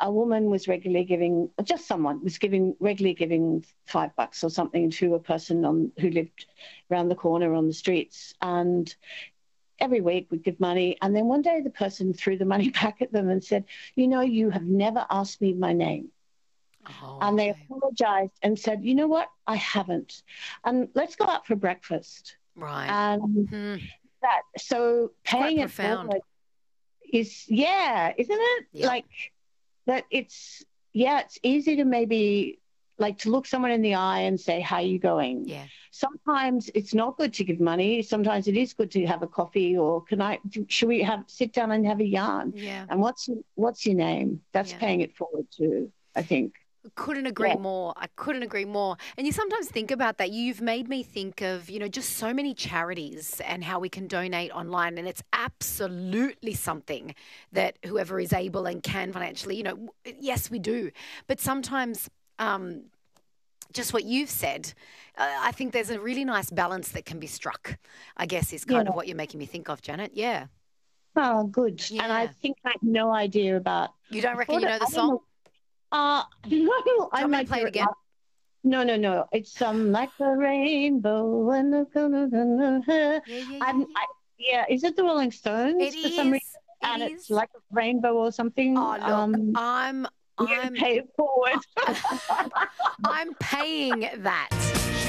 a woman was regularly giving, just someone was regularly giving $5 or something to a person who lived around the corner on the streets. And every week we'd give money. And then one day the person threw the money back at them and said, you have never asked me my name. Oh, and they okay. apologized and said, you know what, I haven't. And let's go out for breakfast. Right. And so It's quite paying it profound. forward is, yeah, isn't it? Yep. Like that it's easy to maybe like to look someone in the eye and say, how are you going? Yeah. Sometimes it's not good to give money. Sometimes it is good to have a coffee or should we sit down and have a yarn? Yeah. And what's your name? That's Yeah. paying it forward too, I think. Couldn't agree Yeah. more. I couldn't agree more. And you sometimes think about that. You've made me think of, just so many charities and how we can donate online. And it's absolutely something that whoever is able and can financially, yes, we do. But sometimes just what you've said, I think there's a really nice balance that can be struck, I guess, is kind of what you're making me think of, Janet. Yeah. Oh, good. Yeah. And I think I have no idea about. You don't reckon you know the song? No, Do you want I me to might play do it again? No. It's like a rainbow and Yeah. Is it the Rolling Stones It for some is. reason? It And is. it's like a rainbow or something. Oh, look, I'm pay it forward. I'm paying that.